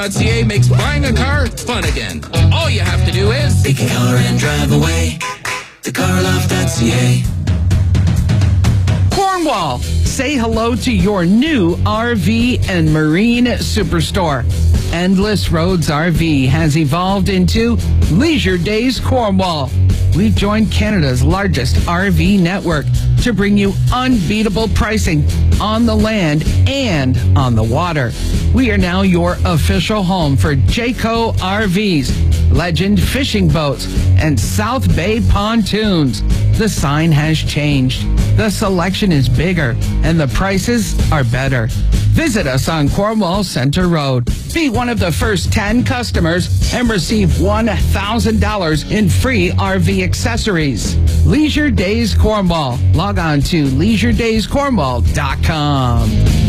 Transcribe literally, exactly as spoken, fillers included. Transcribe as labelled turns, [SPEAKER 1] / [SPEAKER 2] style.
[SPEAKER 1] C A makes buying a car fun again. All you have to do is
[SPEAKER 2] pick a car and drive away. The car loft dot c a.
[SPEAKER 3] Cornwall, say hello to your new R V and Marine Superstore. Endless Roads R V has evolved into Leisure Days Cornwall. We've joined Canada's largest R V network to bring you unbeatable pricing on the land and on the water. We are now your official home for Jayco R Vs, Legend fishing boats, and South Bay pontoons. The sign has changed. The selection is bigger, and the prices are better. Visit us on Cornwall Center Road. Be one of the first ten customers and receive one thousand dollars in free R V accessories. Leisure Days Cornwall. Log on to leisure days cornwall dot com.